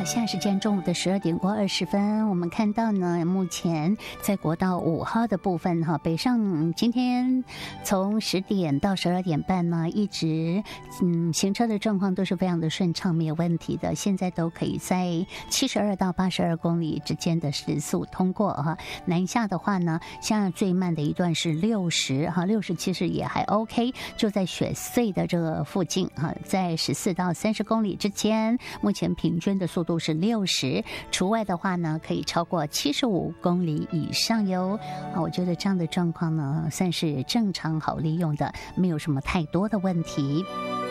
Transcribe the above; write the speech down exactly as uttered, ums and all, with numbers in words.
现在时间中午的十二点过二十分，我们看到呢，目前在国道五号的部分哈，北上今天从十点到十二点半呢，一直嗯行车的状况都是非常的顺畅，没有问题的。现在都可以在七十二到八十二公里之间的时速通过哈。南下的话呢，现在最慢的一段是六十哈，六十其实也还 OK， 就在雪隧的这个附近哈，在十四到三十公里之间，目前平均的速度是六十，除外的话呢，可以超过七十五公里以上哟。啊，我觉得这样的状况呢，算是正常好利用的，没有什么太多的问题。